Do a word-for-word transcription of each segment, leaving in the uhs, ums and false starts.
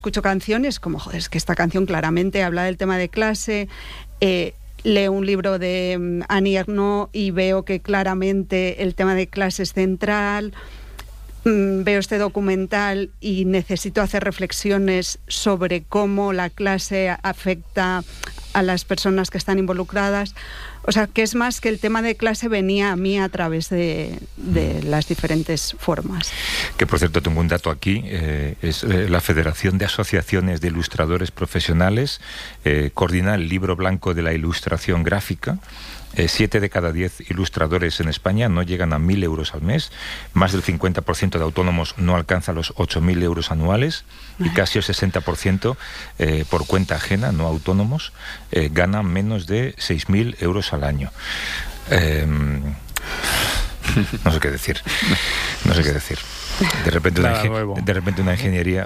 Escucho canciones como, joder, es que esta canción claramente habla del tema de clase. Eh, leo un libro de um, Annie Ernaux y veo que claramente el tema de clase es central. Mm, veo este documental y necesito hacer reflexiones sobre cómo la clase afecta a las personas que están involucradas. O sea, que es más que el tema de clase venía a mí a través de, de las diferentes formas. Que, por cierto, tengo un dato aquí, eh, es eh, la Federación de Asociaciones de Ilustradores Profesionales, eh, coordina el Libro Blanco de la Ilustración Gráfica. Eh, siete de cada diez ilustradores en España no llegan a mil euros al mes, más del cincuenta por ciento de autónomos no alcanza los ocho mil euros anuales y casi el sesenta por ciento eh, por cuenta ajena, no autónomos, eh, ganan menos de seis mil euros al año. Eh, no sé qué decir, no sé qué decir. De repente, una, ingen- de repente una ingeniería...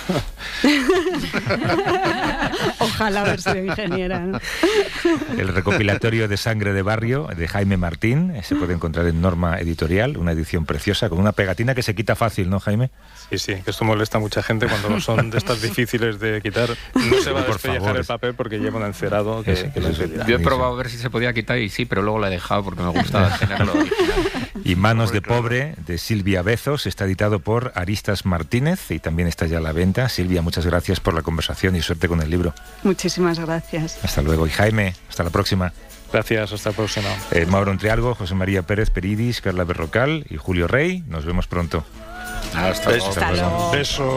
Ojalá haber sido ingeniera, ¿no? El recopilatorio de Sangre de Barrio de Jaime Martín se puede encontrar en Norma Editorial, una edición preciosa con una pegatina que se quita fácil, ¿no, Jaime? Sí, sí, que esto molesta a mucha gente cuando son de estas difíciles de quitar. No se va a despellejar el papel porque lleva un encerado que, es, que no se Yo he probado a ver si se podía quitar y sí, pero luego la he dejado porque me gustaba tenerlo. Y Manos de Pobre de Silvia Bezos está editado por Aristas Martínez y también está ya a la venta. Silvia, muchas gracias por la conversación y suerte con el libro. Muchísimas gracias. Hasta luego. Y Jaime, hasta la próxima. Gracias, hasta la próxima. Eh, Mauro Entrialgo, José María Pérez Peridis, Carla Berrocal y Julio Rey. Nos vemos pronto. Hasta luego. Hasta luego. Beso.